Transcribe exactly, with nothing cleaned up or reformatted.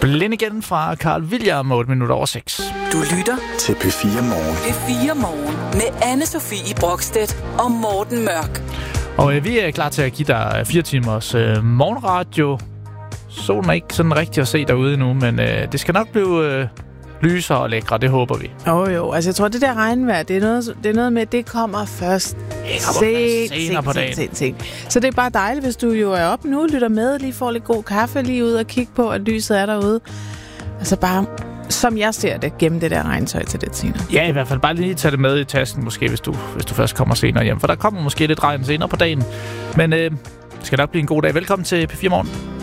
Blind igen fra Carl William, otte minutter over seks. Du lytter til P fire Morgen. P fire Morgen med Anne-Sophie Brokstedt og Morten Mørk. Og øh, vi er klar til at give dig fire timers øh, morgenradio. Solen er ikke sådan rigtig at se derude endnu, men øh, det skal nok blive øh, lysere og lækre, det håber vi. Åh oh, jo, altså jeg tror, det der regnvejr, det er noget, det er noget med, det kommer først. Det kommer først senere på dagen. Sent, sent, sent. Så det er bare dejligt, hvis du jo er oppe nu, lytter med, lige får lidt god kaffe lige ud og kigge på, at lyset er derude. Altså bare, som jeg ser det, gemme det der regntøj til det senere. Ja, i hvert fald bare lige tage det med i tasken, måske, hvis du, hvis du først kommer senere hjem. For der kommer måske lidt regn senere på dagen. Men øh, det skal nok blive en god dag. Velkommen til P fire Morgen.